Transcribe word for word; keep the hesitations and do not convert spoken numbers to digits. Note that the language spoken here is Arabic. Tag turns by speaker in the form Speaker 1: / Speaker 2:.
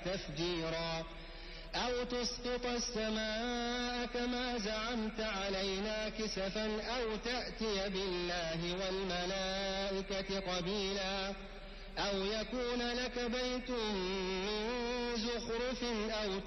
Speaker 1: تفجيرا أو تسقط السماء كما زعمت علينا كسفا أو تأتي بالله والملائكة قبيلا أو يكون لك بيت من زخرف أو